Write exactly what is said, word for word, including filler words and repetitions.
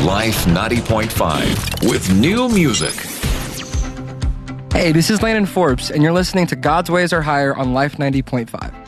Life ninety point five with new music. Hey, this is Landon Forbes, and you're listening to God's Ways Are Higher on Life ninety point five.